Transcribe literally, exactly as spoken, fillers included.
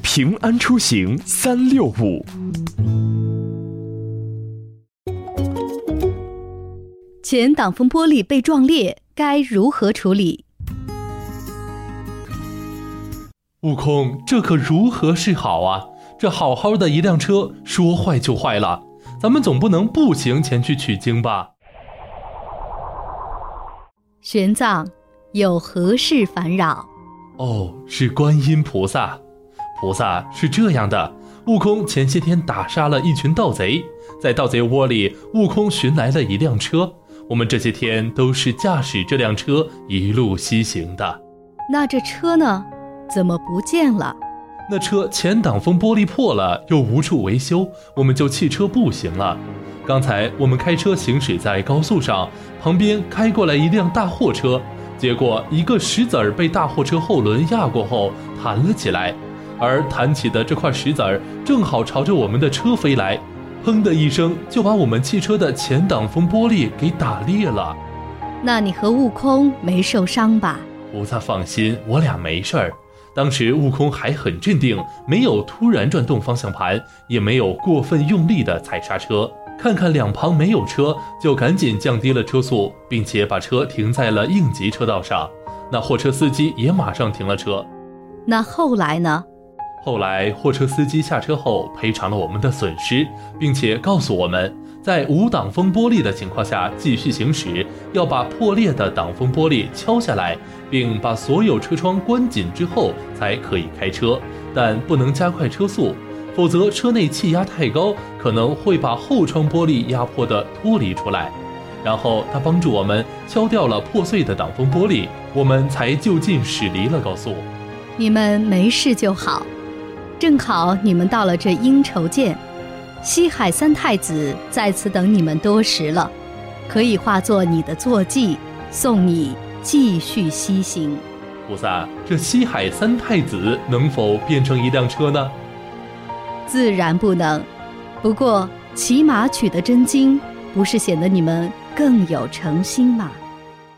平安出行三六五。 前挡风玻璃被撞裂，该如何处理？ 悟空，这可如何是好啊？这好好的一辆车，说坏就坏了，咱们总不能步行前去取经吧？ 玄奘，有何事烦扰？ 哦，是观音菩萨。菩萨是这样的，悟空前些天打杀了一群盗贼，在盗贼窝里，悟空寻来了一辆车，我们这些天都是驾驶这辆车一路西行的。 那这车呢？怎么不见了？ 那车前挡风玻璃破了，又无处维修，我们就弃车步行了。刚才我们开车行驶在高速上，旁边开过来一辆大货车，结果一个石子儿被大货车后轮压过后弹了起来，而弹起的这块石子儿正好朝着我们的车飞来，砰的一声就把我们汽车的前挡风玻璃给打裂了。 那你和悟空没受伤吧？ 菩萨放心，我俩没事儿。当时悟空还很镇定，没有突然转动方向盘，也没有过分用力的踩刹车，看看两旁没有车，就赶紧降低了车速，并且把车停在了应急车道上。那货车司机也马上停了车。 那后来呢？ 后来货车司机下车后赔偿了我们的损失，并且告诉我们，在无挡风玻璃的情况下继续行驶，要把破裂的挡风玻璃敲下来，并把所有车窗关紧之后才可以开车，但不能加快车速，否则车内气压太高，可能会把后窗玻璃压迫的脱离出来。然后他帮助我们敲掉了破碎的挡风玻璃，我们才就近驶离了高速。 你们没事就好。正好你们到了这应酬见，西海三太子在此等你们多时了，可以化作你的坐骑，送你继续西行。 菩萨，这西海三太子能否变成一辆车呢？ 自然不能，不过骑马取得真经，不是显得你们更有诚心吗？